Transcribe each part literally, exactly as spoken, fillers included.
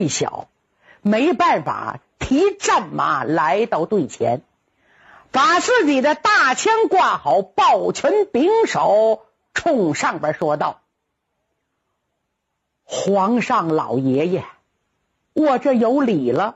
一小没办法，提战马来到队前，把自己的大枪挂好，抱拳拱手，冲上边说道：皇上老爷爷，我这有礼了。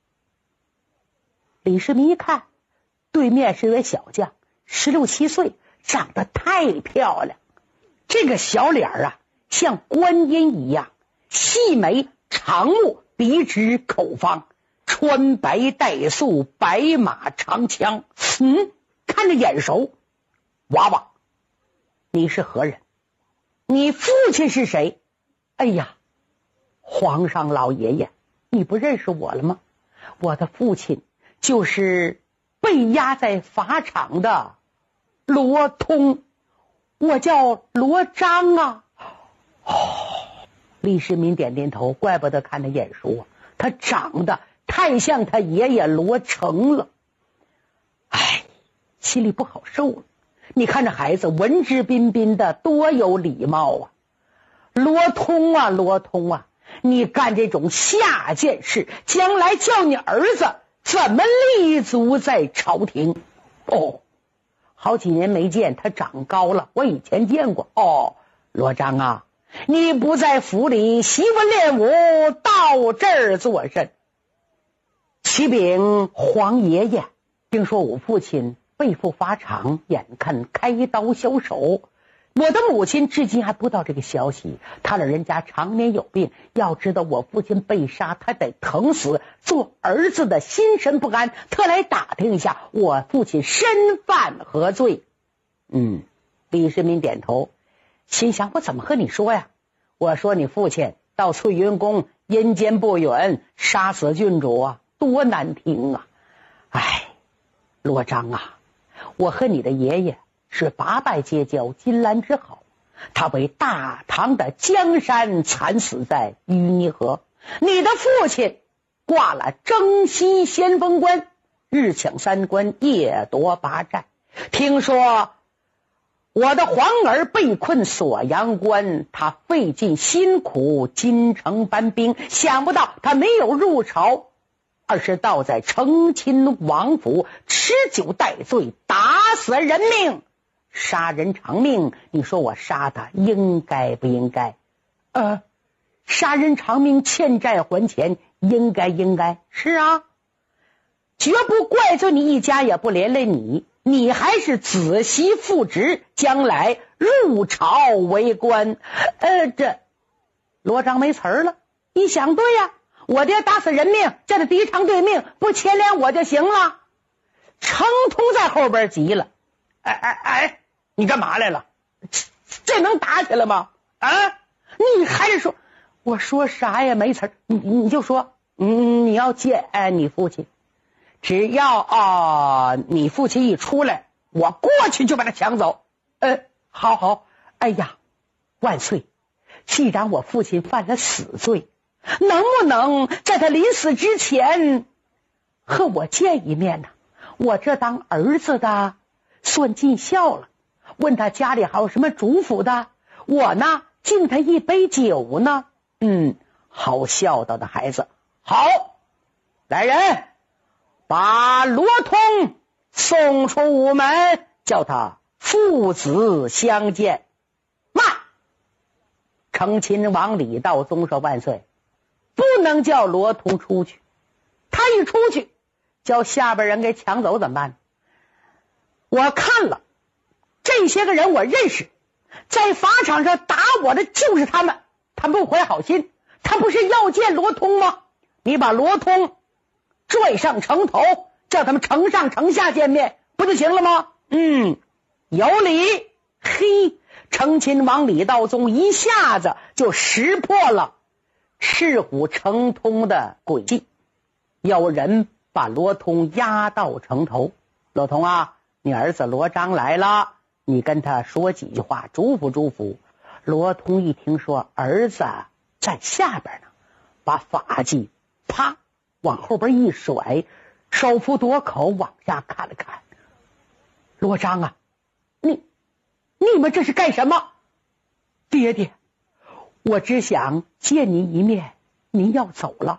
李世民一看，对面是位小将，十六七岁，长得太漂亮，这个小脸啊像观音一样，细眉长目，鼻直口方，穿白带素，白马长枪。嗯，看着眼熟。娃娃，你是何人？你父亲是谁？哎呀，皇上老爷爷，你不认识我了吗？我的父亲就是被压在法场的罗通，我叫罗章啊。哦，李世民点点头，怪不得看他眼熟啊，他长得太像他爷爷罗成了。哎，心里不好受了。你看这孩子文质彬彬的，多有礼貌啊。罗通啊罗通啊，你干这种下贱事，将来叫你儿子怎么立足在朝廷？哦，好几年没见，他长高了，我以前见过。哦，罗章啊，你不在府里习文练武，到这儿做甚？启禀皇爷爷，听说我父亲背负法场，眼看开刀销首。我的母亲至今还不知道这个消息，他老人家常年有病，要知道我父亲被杀，他得疼死，做儿子的心神不安，特来打听一下我父亲身犯何罪。嗯，李世民点头，心想我怎么和你说呀？我说你父亲到翠云宫阴间不远，杀死郡主啊，多难听啊！哎，罗章啊，我和你的爷爷是八拜结交，金兰之好，他为大唐的江山惨死在淤泥河。你的父亲挂了征西先锋官，日抢三关，夜夺八寨。听说我的皇儿被困锁阳关，他费尽辛苦进城搬兵，想不到他没有入朝，而是倒在成亲王府吃酒待罪，打死人命，杀人偿命。你说我杀他应该不应该？呃，杀人偿命，欠债还钱，应该应该是啊，绝不怪罪你一家，也不连累你，你还是子息复职，将来入朝为官。呃，这罗章没词儿了，一想对呀、啊，我爹打死人命，叫他敌偿对命，不牵连我就行了。程通在后边急了，哎哎哎，你干嘛来了？这这能打起来吗？啊，你还是说，我说啥也没词儿，你你就说，嗯，你要见哎你父亲，只要啊、呃、你父亲一出来，我过去就把他抢走。呃，好好，哎呀，万岁！既然我父亲犯了死罪，能不能在他临死之前和我见一面呢？我这当儿子的算尽孝了，问他家里还有什么嘱咐的，我呢敬他一杯酒呢。嗯，好孝道的孩子。好，来人，把罗通送出午门，叫他父子相见。慢！成亲王李道宗说：万岁，不能叫罗通出去，他一出去叫下边人给抢走怎么办？我看了这些个人我认识，在法场上打我的就是他们，他们不怀好心，他不是要见罗通吗？你把罗通拽上城头，叫他们城上城下见面，不就行了吗？嗯，有理。嘿，成亲王李道宗一下子就识破了赤虎成通的诡计，有人把罗通押到城头。罗通啊，你儿子罗章来了，你跟他说几句话，嘱咐嘱咐。罗通一听说儿子在下边呢，把法器啪往后边一甩，手扶夺口往下看了看。罗章啊，你你们这是干什么？爹爹，我只想见您一面，您要走了，